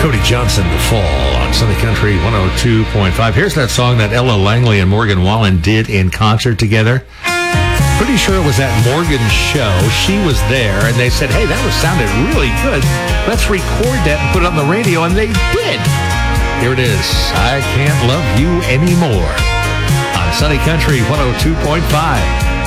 Cody Johnson, The Fall, on Sunny Country 102.5. Here's that song that Ella Langley and Morgan Wallen did in concert together. Pretty sure it was at Morgan's show. She was there, and they said, hey, that sounded really good. Let's record that and put it on the radio, and they did. Here it is, I Can't Love You Anymore, on Sunny Country 102.5.